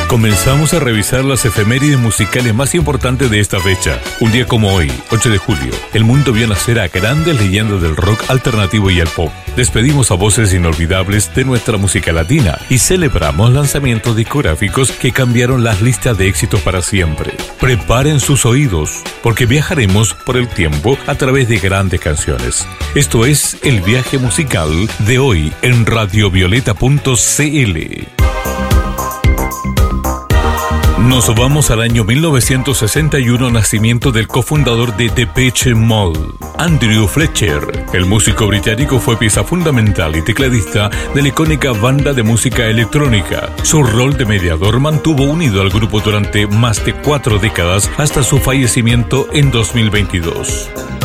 Comenzamos a revisar las efemérides musicales más importantes de esta fecha. Un día como hoy, 8 de julio, el mundo vio nacer a grandes leyendas del rock alternativo y el pop. Despedimos a voces inolvidables de nuestra música latina y celebramos lanzamientos discográficos que cambiaron las listas de éxitos para siempre. Preparen sus oídos, porque viajaremos por el tiempo a través de grandes canciones. Esto es el viaje musical de hoy en radiovioleta.cl. Nos vamos al año 1961, nacimiento del cofundador de Depeche Mode, Andrew Fletcher. El músico británico fue pieza fundamental y tecladista de la icónica banda de música electrónica. Su rol de mediador mantuvo unido al grupo durante más de 4 décadas hasta su fallecimiento en 2022.